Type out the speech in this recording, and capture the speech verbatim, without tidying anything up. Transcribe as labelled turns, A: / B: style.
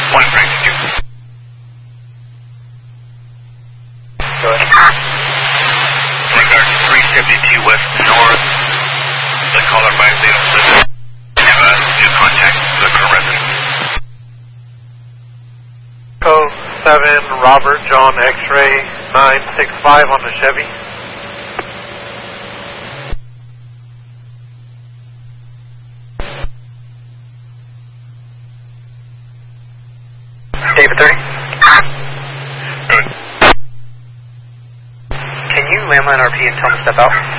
A: One Frank, two.
B: Go ahead.
A: Regard three seventy-two West North. The caller by zero seven. Never to contact the current resident.
B: Code seven, Robert John X-ray nine six five on the Chevy. David thirty.
A: Good.
B: Can you landline R P and tell him to step out?